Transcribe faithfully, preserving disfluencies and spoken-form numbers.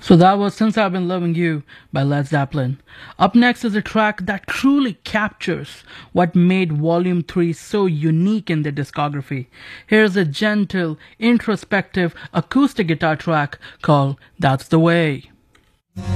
So that was Since I've Been Loving You by Led Zeppelin. Up next is a track that truly captures what made Volume three so unique in their discography. Here's a gentle, introspective acoustic guitar track called That's the Way.